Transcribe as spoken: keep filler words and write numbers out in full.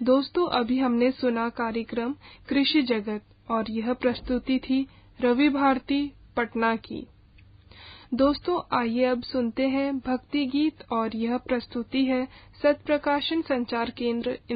दोस्तों, अभी हमने सुना कार्यक्रम कृषि जगत और यह प्रस्तुति थी रवि भारती पटना की। दोस्तों, आइए अब सुनते हैं भक्ति गीत और यह प्रस्तुति है सत्प्रकाशन संचार केंद्र